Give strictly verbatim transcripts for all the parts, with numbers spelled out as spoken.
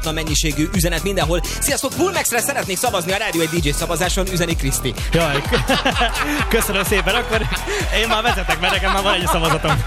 a mennyiségű üzenet mindenhol. Sziasztok, Pulmexre szeretnék szavazni a Rádió egy dé dzsé szavazáson, üzeni Kriszti. Jaj, köszönöm szépen, akkor én már vezetek, mert nekem már van egy szavazatom.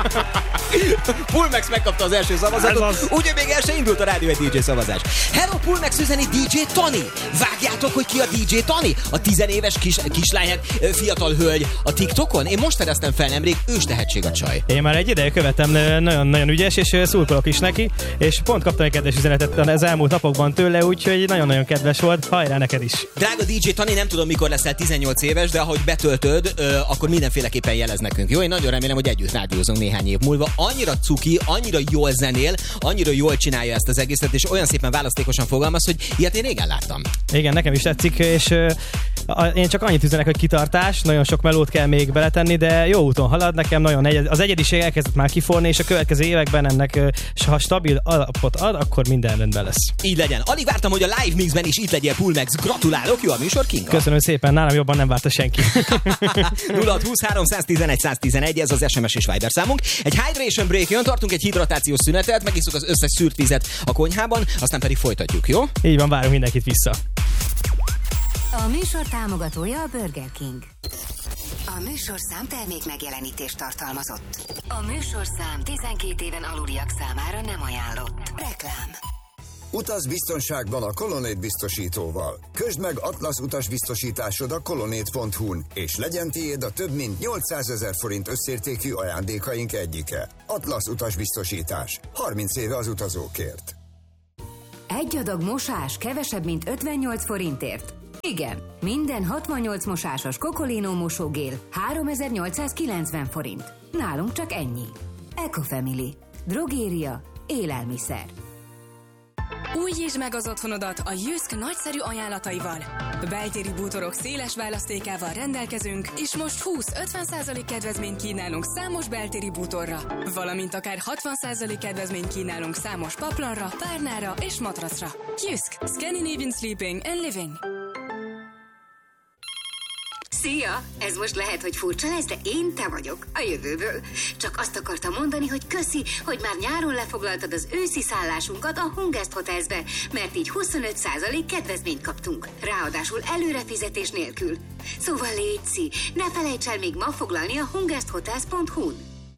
Pulmex megkapta az első szavazatot, úgyhogy még el se indult a Rádió egy dé dzsé szavazás. Hello Pulmex, üzeni dé dzsé Tani. Vágjátok, hogy ki a dé dzsé Tani? A tizenéves kis, kislány, fiatal hölgy a TikTokon? Én most fedeztem fel nemrég, ős tehetség a csaj. Én már egy ideje követem, nagyon-nagyon ügyes, és szurkolok is neki, és pont kaptam egy kedves üzenetet az elmúlt napokban tőle, úgyhogy nagyon-nagyon kedves volt. Hajrá neked is! Drága dé dzsé Tani, nem tudom, mikor leszel tizennyolc éves, de ahogy betöltöd, akkor mindenféleképpen jelez nekünk. Jó, én nagyon remélem, hogy együtt rádiózunk néhány év múlva. Annyira cuki, annyira jól zenél, annyira jól csinálja ezt az egészet, és olyan szépen választékosan fogalmaz, hogy ilyet én régen láttam. Igen, nekem is tetszik, és uh, én csak annyit üzenek, hogy kitartás, nagyon sok melót kell még beletenni, de jó úton halad, nekem nagyon egyed, az egyediség elkezdett már kiforni, és a következő években ennek, uh, ha stabil alapot ad, akkor minden rendben lesz. Így legyen. Alig vártam, hogy a live mixben is itt legyél, Pulmex. Gratulálok, jó a műsor, Kinga. Köszönöm szépen, nálam jobban nem várta senki. nulla húsz három tizenegy száz tizenegy, ez az es em es és Viber számunk. Egy hydration break jön, tartunk egy hidratációs szünetet, megisszuk az összes szűrt vizet a konyhában, aztán pedig folytatjuk, jó? Így van, várunk mindenkit vissza. A műsor támogatója a Burger King. A műsorszám termék megjelenítést tartalmazott. A műsorszám tizenkét éven aluliak számára nem ajánlott. Reklám. Utaz biztonságban a Colonnade biztosítóval. Közd meg Atlasz utasbiztosításod a colonnade pont hu-n, és legyen tiéd a több mint nyolcszázezer forint összértékű ajándékaink egyike. Atlasz utasbiztosítás. harminc éve az utazókért. Egy adag mosás kevesebb, mint ötvennyolc forintért. Igen, minden hatvannyolc mosásos Cocolino mosógél háromezer-nyolcszázkilencven forint. Nálunk csak ennyi. Ecofamily. Drogéria. Élelmiszer. Újítsd meg az otthonodat a Jysk nagyszerű ajánlataival. Beltéri bútorok széles választékával rendelkezünk, és most húsz-ötven százalék kedvezményt kínálunk számos beltéri bútorra, valamint akár hatvan százalék kedvezményt kínálunk számos paplanra, párnára és matracra. Jysk. Scandinavian Sleeping and Living. Szia! Ez most lehet, hogy furcsa lesz, de én te vagyok, a jövőből. Csak azt akartam mondani, hogy köszi, hogy már nyáron lefoglaltad az őszi szállásunkat a Hungest Hotelsbe, mert így huszonöt százalék kedvezményt kaptunk. Ráadásul előrefizetés nélkül. Szóval létszi, ne felejts el még ma foglalni a hungest hotels pont hu-n.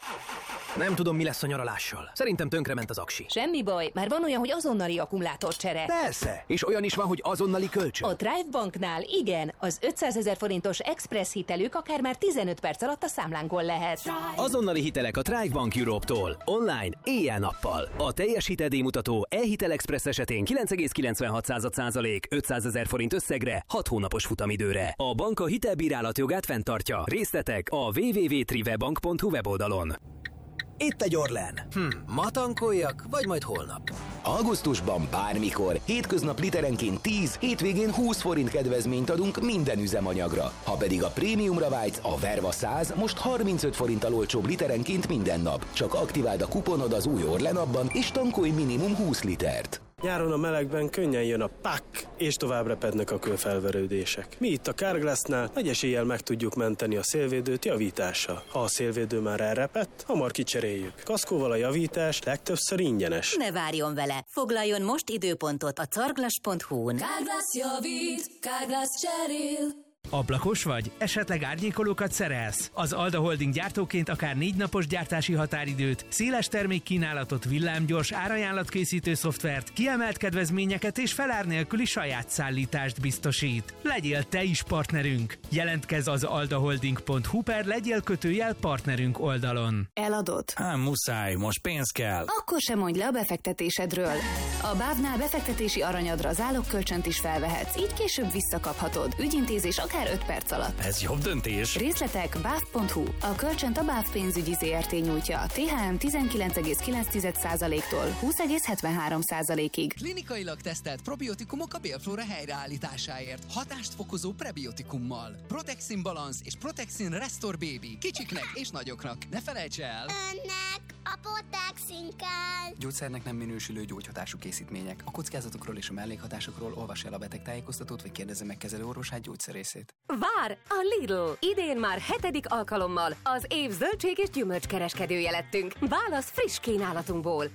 Nem tudom, mi lesz a nyaralással. Szerintem tönkrement az aksi. Semmi baj, már van olyan, hogy azonnali akkumulátorcsere. Persze, és olyan is van, hogy azonnali kölcsön. A Thrive Banknál igen, az ötszázezer forintos express hitelük akár már tizenöt perc alatt a számlánkon lehet. Azonnali hitelek a Thrive Bank Europe-tól. Online, éjjel-nappal. A teljes hiteldíjmutató e-hitel express esetén kilenc egész kilencvenhat százalék ötszázezer forint összegre, hat hónapos futamidőre. A bank a hitelbírálat jogát fenntartja. Részletek a double-u double-u double-u pont trivebank pont hu weboldalon. Itt egy Orlen. Hm, ma tankoljak, vagy majd holnap? Augusztusban bármikor, hétköznap literenként tíz, hétvégén húsz forint kedvezményt adunk minden üzemanyagra. Ha pedig a prémiumra vágysz, a Verva száz most harmincöt forinttal olcsóbb literenként minden nap. Csak aktiváld a kuponod az új Orlen appban, és tankolj minimum húsz litert. Nyáron a melegben könnyen jön a pak, és tovább repednek a kőfelverődések. Mi itt a Carglassnál nagy eséllyel meg tudjuk menteni a szélvédőt javítással. Ha a szélvédő már elrepett, hamar kicseréljük. Kaszkóval a javítás legtöbbször ingyenes. Ne várjon vele! Foglaljon most időpontot a carglass pont hu-n. Carglass javít, Carglass cserél. Ablakos vagy? Esetleg árnyékolókat szerelsz? Az Alda Holding gyártóként akár négy napos gyártási határidőt, széles termékkínálatot, villámgyors árajánlatkészítő szoftvert, kiemelt kedvezményeket és felár nélküli saját szállítást biztosít. Legyél te is partnerünk! Jelentkezz az aldaholding pont hu per legyél kötőjel partnerünk oldalon. Eladod? Hát muszáj, most pénz kell. Akkor sem mondj le a befektetésedről. A bávnál befektetési aranyadra zálogkölcsönt is felvehetsz, így később visszakaphatod. Ügyintézés akár öt perc alatt. Ez jobb döntés. Részletek báv pont hu. A kölcsönt a Báv pénzügyi zé er té nyújtja. té há em tizenkilenc egész kilenc százaléktól húsz egész hetvenhárom százalékig. Klinikailag tesztelt probiotikumok a bélflóra helyreállításáért. Hatást fokozó prebiotikummal. Protexin Balance és Protexin Restore Baby. Kicsiknek és nagyoknak. Ne felejts el! Önnek a Protexin kell! Gyógyszernek nem minősülő gyógyhatású készítmények. A kockázatokról és a mellékhatásokról olvass el a betegtájékoztatót, vagy kérdezze meg kezelőorvosát gyógyszerészét. Vár! A Lidl! Idén már hetedik alkalommal az év zöldség és gyümölcs kereskedője lettünk. Válasz friss kínálatunkból.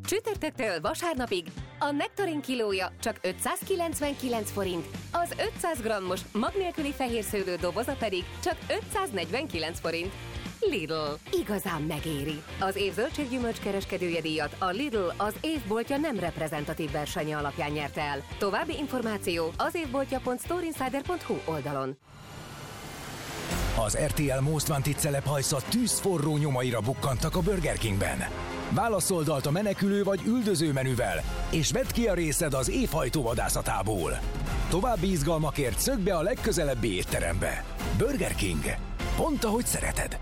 Csütörtöktől vasárnapig a nektarin kilója csak ötszázkilencvenkilenc forint, az ötszáz grammos mag nélküli fehérszőlő doboza pedig csak ötszáznegyvenkilenc forint. Lidl. Igazán megéri. Az év zöldséggyümölcs kereskedője díjat a Lidl az évboltja nem reprezentatív versenye alapján nyerte el. További információ az évboltja pont storeinsider pont hu oldalon. Az er té el Most Wanted celephajsza tűzforró nyomaira bukkantak a Burger Kingben. Válaszoldalt a menekülő vagy üldöző menüvel, és vedd ki a részed az évhajtó vadászatából. További izgalmakért szökj be a legközelebbi étterembe. Burger King. Pont ahogy szereted.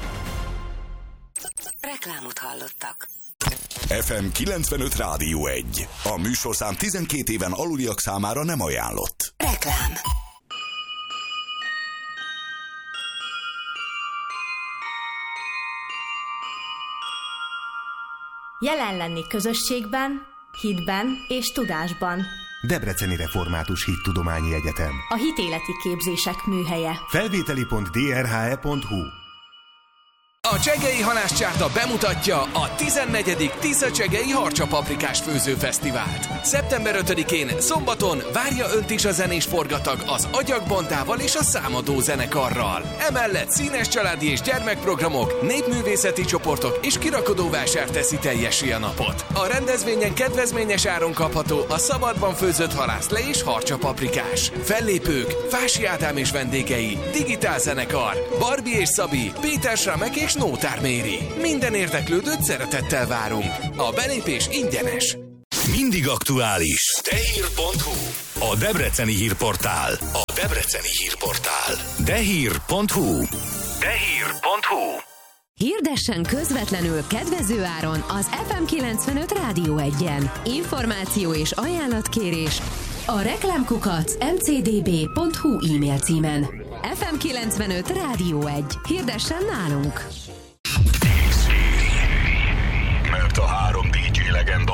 Reklámot hallottak. ef em kilencvenöt Rádió egy. A műsorszám tizenkét éven aluliak számára nem ajánlott. Reklám. Jelen lenni közösségben, hitben és tudásban. Debreceni Református Hittudományi Egyetem. A hitéleti képzések műhelye. Felvételi pont d r h e pont h u. A Csegei Halászcsárda bemutatja a tizennegyedik Tisza Csegei Harcsapaprikás Főzőfesztivált. szeptember ötödikén szombaton várja önt is a zenés forgatag az Agyagbontával és a Számadó zenekarral. Emellett színes családi és gyermekprogramok, népművészeti csoportok és kirakodóvásár teszi teljessé a napot. A rendezvényen kedvezményes áron kapható a szabadban főzött halászle és harcsapaprikás. Fellépők, Fási Ádám és vendégei, Digitál zenekar, Barbie és Szabi, Péter Sramek és Nótár Méri. Minden érdeklődőt szeretettel várunk. A belépés ingyenes. Mindig aktuális. Dehír pont hu. A debreceni hírportál. A debreceni hírportál. Dehír pont hu. Dehír pont hu. Hirdessen közvetlenül kedvező áron az ef em kilencvenöt Rádió egyen. Információ és ajánlatkérés a reklámkukac em cé dé bé pont hu e-mail címen. ef em kilencvenöt Rádió egy. Hirdessen nálunk!